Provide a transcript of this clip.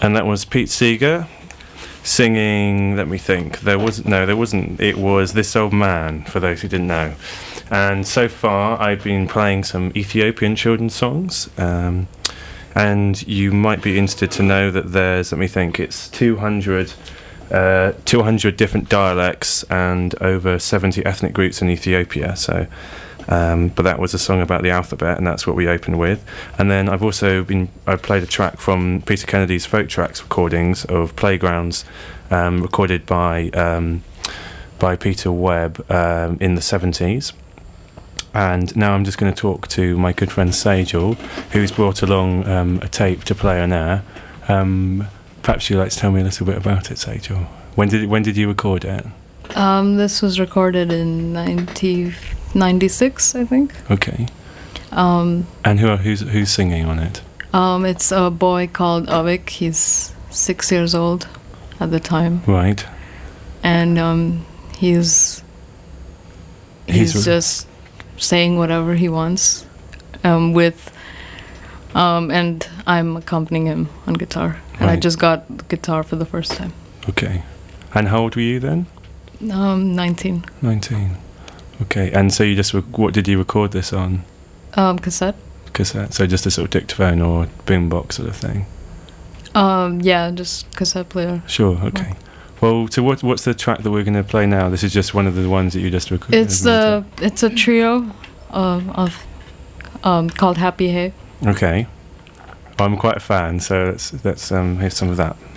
And that was Pete Seeger singing, let me think, there wasn't, it was This Old Man, for those who didn't know. And so far I've been playing some Ethiopian children's songs, and you might be interested to know that there's, let me think, it's 200 different dialects and over 70 ethnic groups in Ethiopia. So, but that was a song about the alphabet, and that's what we opened with. And then I've played a track from Peter Kennedy's Folk Tracks recordings of Playgrounds, recorded by Peter Webb in the 70s. And now I'm just going to talk to my good friend Sajal, who's brought along a tape to play on air. Perhaps you'd like to tell me a little bit about it, Sajal. When did you record it? This was recorded in 1996, I think. Okay. And who's singing on it? It's a boy called Avik. He's 6 years old at the time. Right. And he's just saying whatever he wants, and I'm accompanying him on guitar. And I just got the guitar for the first time. Okay. And how old were you then? 19. 19. Okay. And so what did you record this on? Cassette. Cassette. So just a sort of dictaphone or boombox sort of thing? Yeah, just cassette player. Sure. Okay. Yeah. Well, so what's the track that we're going to play now? This is just one of the ones that you just recorded. It's a trio of called Happy Hey. Okay. I'm quite a fan, so let's hear some of that.